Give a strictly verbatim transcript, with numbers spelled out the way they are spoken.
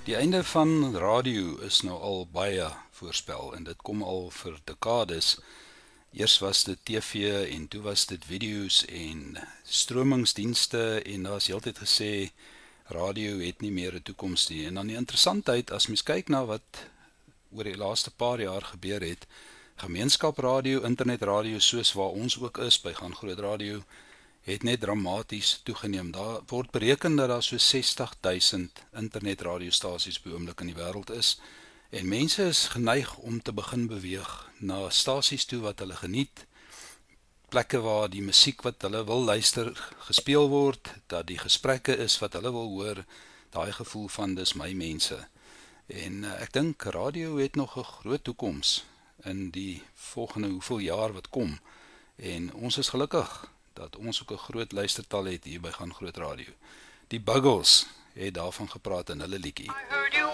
Die einde van radio is nou al baie voorspel en dit kom al vir dekades. Eers was dit T V en toe was dit video's en stromingsdienste en daar is heeltyd gesê radio het nie meer 'n toekoms nie. En dan die interessantheid as mens kyk na wat oor die laaste paar jaar gebeur het, gemeenskapradio, internetradio soos waar ons ook is by Gaan Groot Radio, het net dramaties toegeneem. Daar word bereken dat daar so sestig duisend internetradiostasies by oomblik in die wêreld is en mense is geneig om te begin beweeg na stasies toe wat hulle geniet, plekke waar die musiek wat hulle wil luister gespeel word, dat die gesprekke is wat hulle wil hoor, daai gevoel van dis my mense. En uh, ek dink radio het nog 'n groot toekoms in die volgende hoeveel jaar wat kom en ons is gelukkig dat ons ook 'n groot luistertal het hier by Gaan Groot Radio. Die Buggles het daarvan gepraat in hulle liedjie.